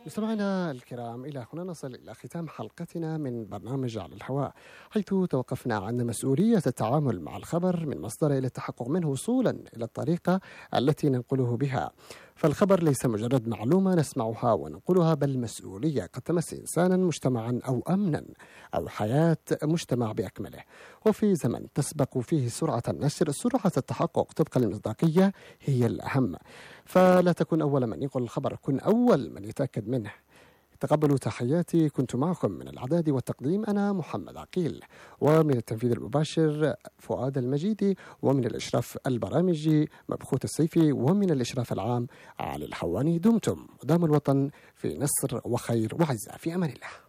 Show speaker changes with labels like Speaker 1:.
Speaker 1: مستمعينا الكرام، إلى هنا نصل إلى ختام حلقتنا من برنامج على الهواء، حيث توقفنا عند مسؤولية التعامل مع الخبر من مصدره إلى التحقق منه وصولا إلى الطريقة التي ننقله بها. فالخبر ليس مجرد معلومة نسمعها وننقلها، بل مسؤولية قد تمس إنسانا، مجتمعا أو أمنا أو حياة مجتمع بأكمله. وفي زمن تسبق فيه سرعة النشر، سرعة التحقق طبق المصداقية هي الأهم. فلا تكن أول من ينقل الخبر، كن أول من يتأكد منه. تقبلوا تحياتي، كنت معكم من الإعداد والتقديم أنا محمد عقيل، ومن التنفيذ المباشر فؤاد المجيدي، ومن الإشراف البرامجي مبخوت السيفي، ومن الإشراف العام علي الحواني. دمتم ودام الوطن في نصر وخير وعزة، في أمان الله.